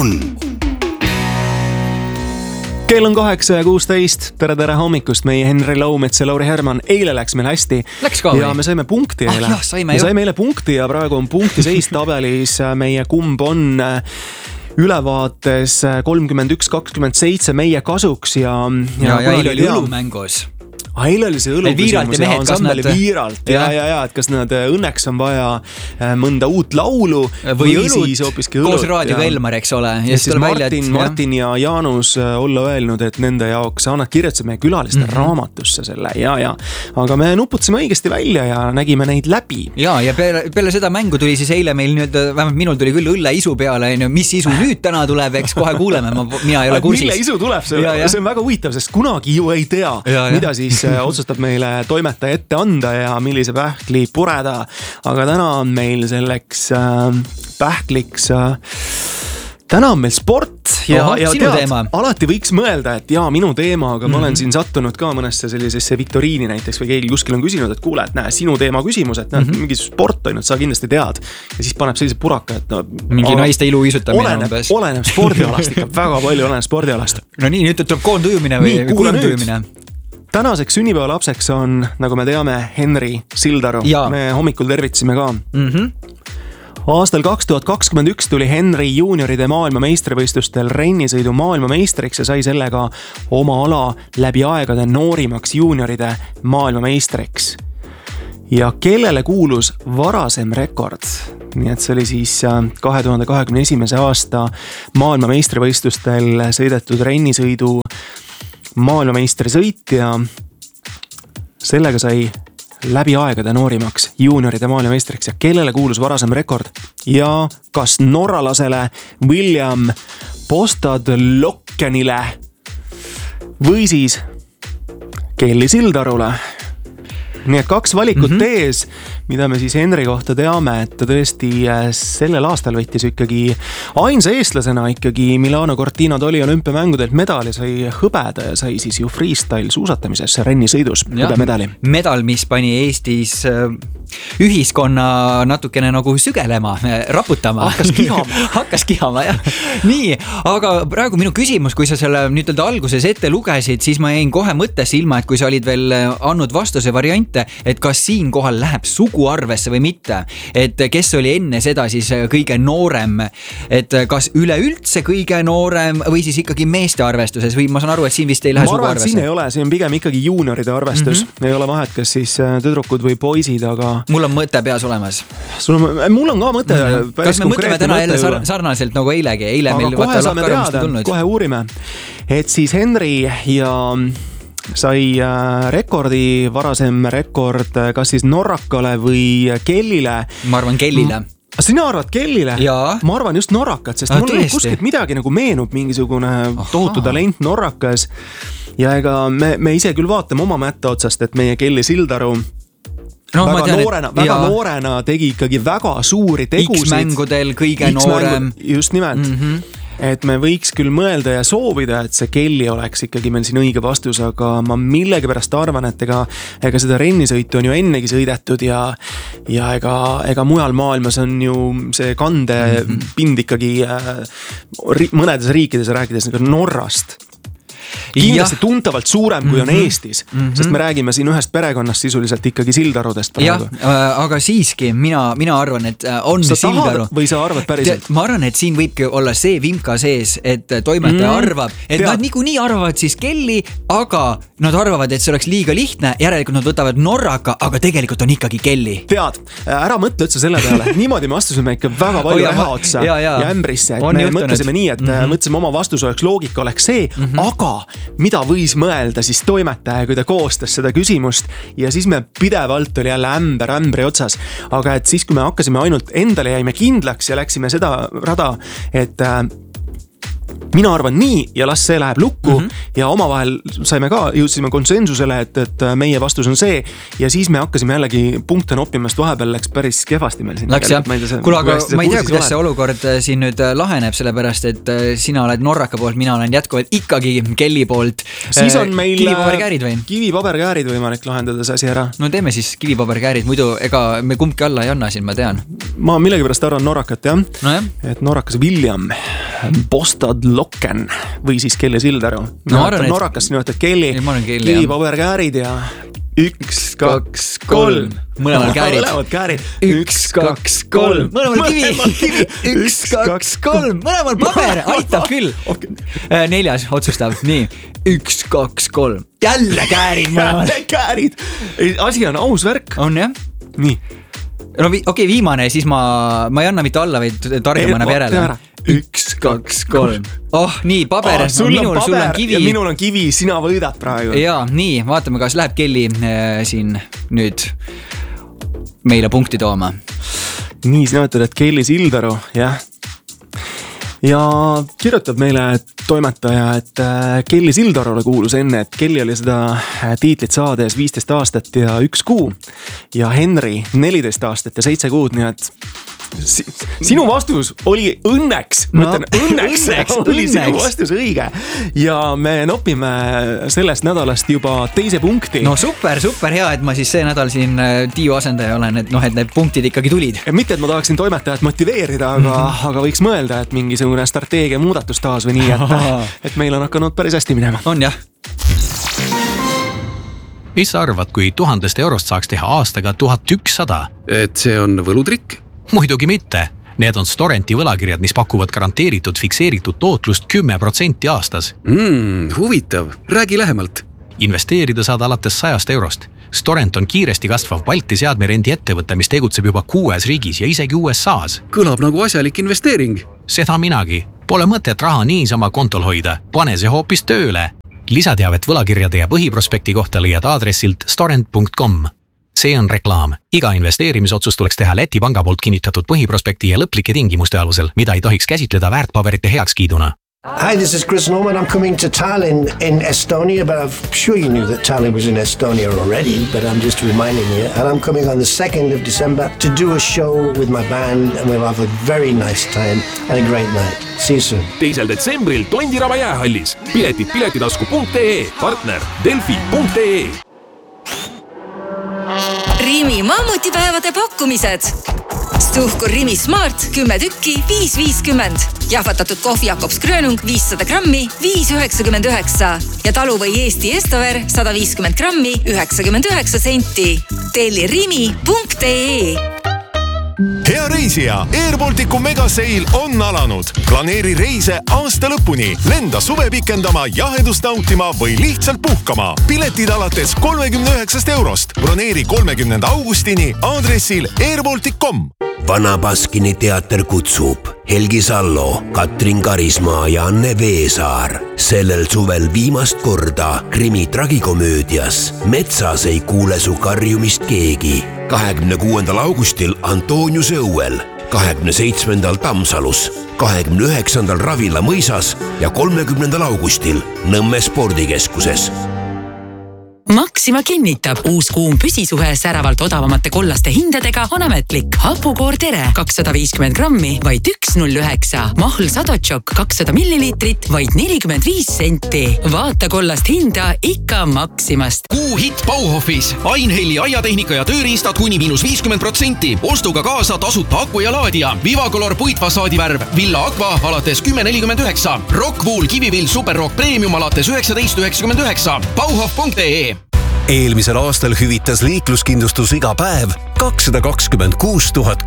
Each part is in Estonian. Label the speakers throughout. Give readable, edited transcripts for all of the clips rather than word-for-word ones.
Speaker 1: on. Kell on 8:16, tere hommikust, meie Henri Laumets ja Lauri Herman. Eile läks meil hästi.
Speaker 2: Läks ka või?
Speaker 1: Ja me saime punkti eile.
Speaker 2: Me
Speaker 1: saime eile punkti ja praegu on punkti seis tabelis. Meie kumb on ülevaates 31-27 meie kasuks ja
Speaker 2: eile oli õlumängus.
Speaker 1: Eile oli see õluküsimus ja ansambeli Viiralt. Ja, et kas nad õnneks on vaja mõnda uut laulu
Speaker 2: või õlut,
Speaker 1: siis hoopiski õlut.
Speaker 2: Koos raadioga Elmar, eks ole.
Speaker 1: Ja siis Martin ja Jaanus olla öelnud, et nende jaoks nad kirjutasid meie külaliste raamatusse selle. Ja. Aga me nuputasime õigesti välja ja nägime neid läbi.
Speaker 2: Ja peale seda mängu tuli siis eile meil vähemalt minul tuli küll õlle isu peale. Mis isu nüüd täna tuleb, eks kohe kuuleme. Mina ei ole kursis.
Speaker 1: Mille isu tuleb? See on väga huvitav, sest kunagi ju ei tea, mida siis otsustab meile toimetaja ette anda ja millise pähkli pureda. Aga täna on meil selleks pähkliks, täna on meil sport ja tead, alati võiks mõelda, et minu teema, aga ma olen siin sattunud ka mõnesse sellisesse viktoriini näiteks või keegi kuskil on küsinud, et kuule, et näe, sinu teema küsimus, et mingi sport on, et sa kindlasti tead ja siis paneb sellise puraka, et
Speaker 2: mingi naiste ilu isutamine
Speaker 1: oleneb spordialast ikka, väga palju oleneb spordialast.
Speaker 2: No nii, nüüd tuleb koondujumine või kulandujumine.
Speaker 1: Tänaseks sünnipäevalapseks on, nagu me teame, Henri Sildaru. Me hommikul tervitasime ka. Aastal 2021 tuli Henri juunioride maailmameistrivõistlustel rennisõidu maailmameistriks ja sai sellega oma ala läbi aegade noorimaks juunioride maailmameistriks. Ja kellele kuulus varasem rekord? Nii et see oli siis 2021. aasta maailmameistrivõistlustel sõidetud rennisõidu maailmameistri sõit ja sellega sai läbi aegade noorimaks juunioride maailmameistriks ja kellele kuulus varasem rekord ja kas norralasele William Postadlockenile või siis Kelly Sildarule. Nii et 2 valikut ees, mida me siis Henri kohta teame, et ta tõesti sellel aastal võttis ikkagi ainsa eestlasena ikkagi Milano Cortina d'Oli olümpiamängudelt medali, sai hõbeda ja sai siis ju freestyle suusatamises rennisõidus hõbemedali.
Speaker 2: Medal, mis pani Eestis ühiskonna natukene nagu sügelema, raputama. Hakkas kihama, jah. Nii, aga praegu minu küsimus, kui sa selle nüüd alguses ette lugesid, siis ma jäin kohe mõttesse ilma, et kui sa olid veel andnud vastuse variante, et kas siin kohal läheb suguarvesse või mitte, et kes oli enne seda siis kõige noorem, et kas üleüldse kõige noorem või siis ikkagi meeste arvestuses või ma saan aru, et siin vist ei lähe suguarvesse?
Speaker 1: Ma arvan, et siin ei ole, see on pigem ikkagi juunioride arvestus. Ei ole vahet, kas siis tüdrukud või poisid, aga
Speaker 2: mul on mõte peas olemas.
Speaker 1: Mul on ka mõte.
Speaker 2: Kas me mõtleme täna jälle sarnaselt nagu eilegi?
Speaker 1: Aga kohe saame teada, kohe uurime. Et siis Henri ja sai rekordi, varasem rekord kas siis norrakale või Kellile.
Speaker 2: Ma arvan Kellile.
Speaker 1: Sina arvad Kellile? Ma arvan just norrakat, sest mul kuskilt midagi nagu meenub mingisugune tohutu talent norrakas. Ja ega me ise küll vaatame oma mätta otsast, et meie Kelly Sildaru väga noorena tegi ikkagi väga suuri tegusid.
Speaker 2: X-mängudel kõige noorem.
Speaker 1: Just nimelt. Et me võiks küll mõelda ja soovida, et see Kelly oleks ikkagi meil siin õige vastus, aga ma millegi pärast arvan, et ega seda rennisõitu on ju ennegi sõidetud ja ega mujal maailmas on ju see kandepind ikkagi mõnedes riikides rääkides nagu Norrast. Kindlasti tuntavalt suurem, kui on Eestis, sest me räägime siin ühest perekonnast sisuliselt ikkagi Sildarudest.
Speaker 2: Aga siiski, mina arvan, et on Sildaru.
Speaker 1: Või sa arvad päriselt?
Speaker 2: Ma arvan, et siin võibki olla see vimka sees, et toimetaja arvab, et nad niikuinii arvavad siis Kelly, aga nad arvavad, et see oleks liiga lihtne, järelikult nad võtavad norraka, aga tegelikult on ikkagi Kelly.
Speaker 1: Tead, ära mõtle üldse selle peale. Niimoodi me astusime ikka väga palju raha otsa ja ämbrisse. Me mõtlesime nii, et mõtlesime oma vastus oleks, loogika oleks see, aga mida võis mõelda siis toimetaja, kui ta koostas seda küsimust ja siis me pidevalt oli jälle ämbri otsas. Aga et siis, kui me hakkasime ainult endale jäime kindlaks ja läksime seda rada, et mina arvan nii ja las see läheb lukku ja omavahel jõudsime konsensusele, et meie vastus on see ja siis me hakkasime jällegi punkte noppimast, vahepeal läks päris kehvasti meil siin.
Speaker 2: Läks jah. Kuule, aga ma ei tea, kuidas see olukord siin nüüd laheneb, sellepärast, et sina oled norraka poolt, mina olen jätkuvalt ikkagi Kelly poolt.
Speaker 1: Siis on meil
Speaker 2: kivipaberkäärid või?
Speaker 1: Kivipaberkäärid võimalik lahendada see asi ära.
Speaker 2: No teeme siis kivipaberkäärid, muidu ega me kumbki alla ei anna siin, ma tean.
Speaker 1: Ma millegipärast arvan norrakat, jah.
Speaker 2: No jah.
Speaker 1: Et norrakas William Bostad Locken või siis Kelly Sildaru. Norrakas nimetad Kelly, paberkäärid ja 1, 2, 3.
Speaker 2: Mõlemad
Speaker 1: käärid.
Speaker 2: 1, 2, 3. Mõlemal kivi. 1, 2, 3. Mõlemal paber. Aitab küll. 4. otsustav. Nii. 1, 2, 3. Jälle käärid.
Speaker 1: Käärid. Asi on aus värk.
Speaker 2: On jah.
Speaker 1: Nii.
Speaker 2: No okei, viimane, siis ma ei anna mitte alla, vaid targemana järele. 1, 2, 3. Nii, paber. Sul on kivi.
Speaker 1: Ja minul on kivi, sina võidad praegu.
Speaker 2: Jaa, nii, vaatame, kas läheb Kelly siin nüüd meile punkti tooma.
Speaker 1: Nii, sina ütled, et Kelly Sildaru, jah. Ja kirjutab meile toimetaja, et Kelly Sildarule kuulus enne, et Kelly oli seda tiitlit saades 15 aastat ja 1 kuu ja Henry 14 aastat ja 7 kuud, nii et sinu vastus oli õnneks, ma ütlen õnneks oli sinu vastus õige ja me nopime sellest nädalast juba 2. punkti.
Speaker 2: No super hea, et ma siis see nädal siin Tiiu asendaja olen, et et need punktid ikkagi tulid.
Speaker 1: Mitte, et ma tahaksin toimetajat motiveerida, aga võiks mõelda, et mingisugune strateegia muudatus taas või nii, et meil on hakanud päris hästi minema.
Speaker 2: On jah.
Speaker 3: Mis sa arvad, kui 1000 eurost saaks teha aastaga 1100?
Speaker 4: Et see on võlutrikk?
Speaker 3: Muidugi mitte. Need on Storenti võlakirjad, mis pakuvad garanteeritud fikseeritud tootlust 10% aastas.
Speaker 4: Huvitav. Räägi lähemalt.
Speaker 3: Investeerida saad alates 100 eurost. Storent on kiiresti kasvav Balti seadmerendi ettevõte, mis tegutseb juba 6 riigis ja isegi USA's.
Speaker 4: Kõlab nagu asjalik investeering.
Speaker 3: Seda minagi. Pole mõtet raha niisama kontol hoida. Pane see hoopis tööle. Lisateavet võlakirjade ja põhiprospekti kohta leiad aadressilt storent.com. See on reklaam. Iga investeerimisotsus tuleks teha Läti panga poolt kinnitatud põhiprospekti ja lõplike tingimuste alusel, mida ei tohiks käsitleda väärtpaberite heakskiiduna.
Speaker 5: Hi, this is Chris Norman. I'm coming to Tallinn in Estonia, but I'm sure you knew that Tallinn was in Estonia already, but I'm just reminding you. And I'm coming on the 2nd of December to do a show with my band and we'll have a very nice time and a great night. See you soon.
Speaker 6: 2. detsembril Tondiraba jäähallis. Piletid piletitasku.ee, partner delfi.ee.
Speaker 7: Rimi mammutipäevade pakkumised. Stuhkur Rimi Smart 10 tükki 5,50. Jahvatatud kohvi Jakobs Grönung 500 grammi 5,99. Ja taluvõi Eesti Estover 150 grammi 99 senti. Telli rimi.ee.
Speaker 8: Hea reisija, Airbalticu megaseil on alanud. Planeeri reise aasta lõpuni. Lenda suve pikendama, jahedust nautima või lihtsalt puhkama. Piletid alates 39 eurost. Broneeri 30. augustini aadressil airbaltic.com.
Speaker 9: Vana Baskini teater kutsub Helgi Sallo, Katrin Karismaa ja Anne Veesaar. Sellel suvel viimast korda krimi tragikomöödias Metsas ei kuule su karjumist keegi. 26. augustil Antoniuse õuel, 27. Tammsalus, 29. Ravila mõisas ja 30. augustil Nõmme spordikeskuses.
Speaker 10: Maxima kinnitab, uus kuum püsisuhe säravalt odavamate kollaste hindadega on ametlik. Hapukoor Tere 250 grammi, vaid 1,09. Mahl Sadotšok 200 milliliitrit, vaid 45 senti. Vaata kollast hinda ikka Maximast.
Speaker 11: Kuu hitt Bauhofis. Ainhelli aiatehnika ja tööriistad kuni -50%. Ostuga kaasa tasuta aku ja laadija. Vivacolor puitfassaadivärv Villa Aqua alates 10,49. Rockwool Kivivill Superrock Premium alates 19,99. Bauhof.ee.
Speaker 12: Eelmisel aastal hüvitas liikluskindlustus iga päev 226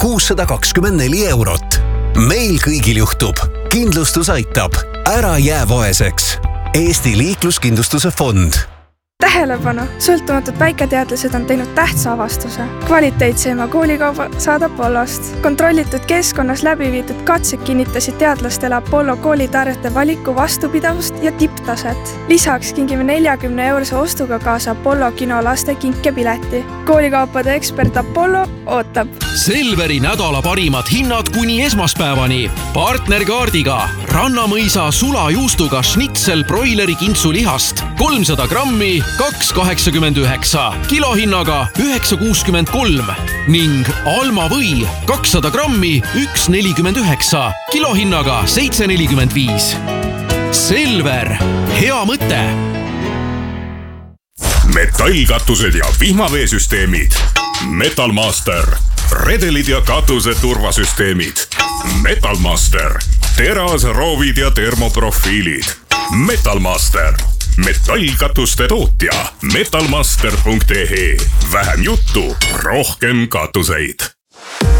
Speaker 12: 624 eurot. Meil kõigil juhtub. Kindlustus aitab. Ära jää vaeseks. Eesti liikluskindlustuse fond.
Speaker 13: Tähelepanu! Sõltumatud väiketeadlased on teinud tähtsa avastuse. Kvaliteetseima koolikauba saad Apollost. Kontrollitud keskkonnas läbi viidud katsed kinnitasid teadlastele Apollo koolitarjete valiku vastupidavust ja tipptaset. Lisaks kingime 40 eurose ostuga kaasa Apollo kino laste kinkepileti. Koolikaupade ekspert Apollo ootab.
Speaker 11: Selveri nädala parimad hinnad kuni esmaspäevani. Partnerkaardiga Rannamõisa sulajuustuga schnitzel broileri kintsulihast 300 grammi 2,89, kilohinnaga 9,63 ning Alma või 200 grammi 1,49, kilohinnaga 7,45. Selver, hea mõte!
Speaker 8: Metallkatused ja vihmaveesüsteemid. Metalmaster. Redelid ja katuse turvasüsteemid. Metalmaster.
Speaker 14: terasroovid ja termoprofiilid. Metalmaster. Metallkatuste tootja. Metalmaster.ee. Vähem juttu, rohkem katuseid.